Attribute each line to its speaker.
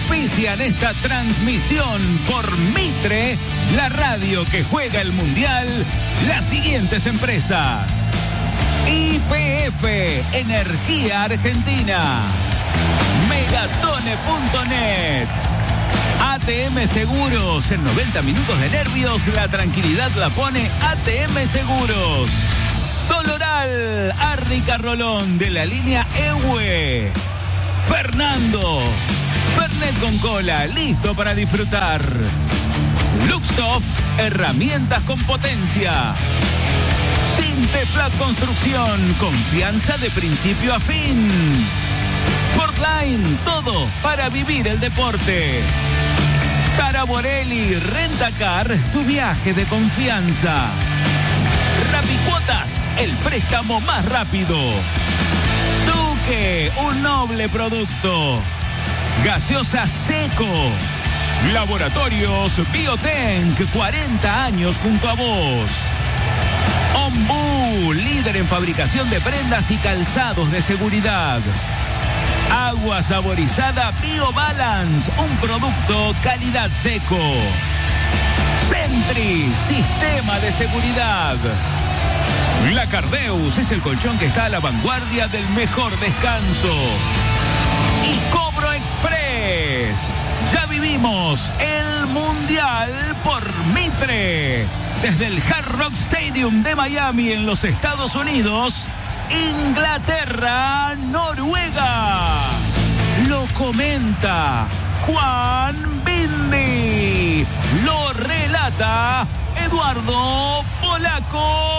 Speaker 1: Auspician esta transmisión por Mitre, la radio que juega el Mundial, las siguientes empresas: YPF, Energía Argentina, Megatone.net, ATM Seguros. En 90 minutos de nervios, la tranquilidad la pone ATM Seguros. Doloral, Arnica Rolón de la línea EWE. Fernando, Fernet con cola, listo para disfrutar. Luxtoff, herramientas con potencia. Sinteplas Construcción, confianza de principio a fin. Sportline, todo para vivir el deporte. Taraborelli, Rentacar, tu viaje de confianza. Rapicuotas, el préstamo más rápido. Duque, un noble producto. Gaseosa Seco. Laboratorios Biotenc, 40 años junto a vos. Ombú, líder en fabricación de prendas y calzados de seguridad. Agua saborizada BioBalance, un producto calidad Seco. Sentry, sistema de seguridad. La Cardeus es el colchón que está a la vanguardia del mejor descanso. Y Cobro Express. Ya vivimos el Mundial por Mitre. Desde el Hard Rock Stadium de Miami en los Estados Unidos, Inglaterra, Noruega. Lo comenta Juan Bindi. Lo relata Eduardo Polaco.